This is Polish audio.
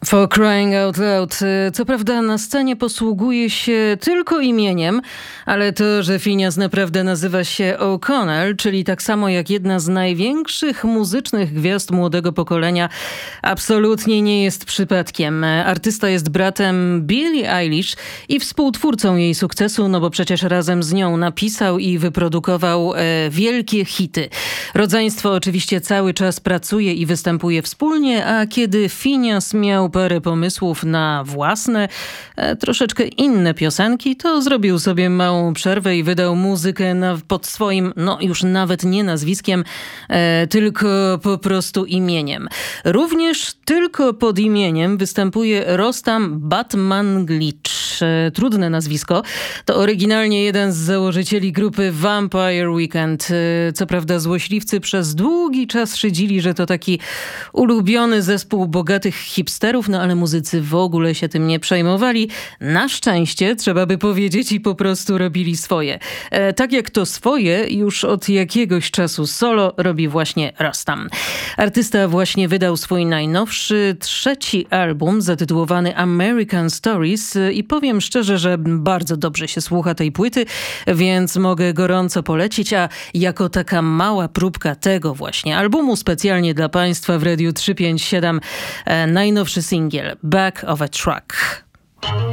For Crying Out Loud. Co prawda na scenie posługuje się tylko imieniem, ale to, że Finneas naprawdę nazywa się O'Connell, czyli tak samo jak jedna z największych muzycznych gwiazd młodego pokolenia, absolutnie nie jest przypadkiem. Artysta jest bratem Billie Eilish i współtwórcą jej sukcesu, no bo przecież razem z nią napisał i wyprodukował wielkie hity. Rodzeństwo oczywiście cały czas pracuje i występuje wspólnie, a kiedy Finneas miał parę pomysłów na własne, troszeczkę inne piosenki, to zrobił sobie małą przerwę i wydał muzykę pod swoim, no już nawet nie nazwiskiem, tylko po prostu imieniem. Również tylko pod imieniem występuje Rostam Batmanglij. Trudne nazwisko. To oryginalnie jeden z założycieli grupy Vampire Weekend. Co prawda złośliwcy przez długi czas szydzili, że to taki ulubiony zespół bogatych hipsterów, no ale muzycy w ogóle się tym nie przejmowali. Na szczęście, trzeba by powiedzieć, i po prostu robili swoje. Tak jak to swoje już od jakiegoś czasu solo robi właśnie Rostam. Artysta właśnie wydał swój najnowszy, trzeci album zatytułowany American Stories i powiem szczerze, że bardzo dobrze się słucha tej płyty, więc mogę gorąco polecić, a jako taka mała próbka tego właśnie albumu specjalnie dla Państwa w Radiu 357 najnowszy singiel Back of a Truck.